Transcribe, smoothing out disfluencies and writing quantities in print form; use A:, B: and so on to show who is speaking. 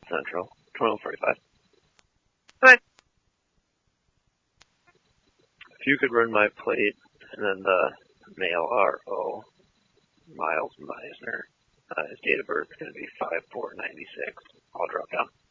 A: Central, 12:45.
B: Good.
A: If you could run my plate and then the male RO, Miles Meisner, his date of birth is going to be 5/4/96. I'll drop down.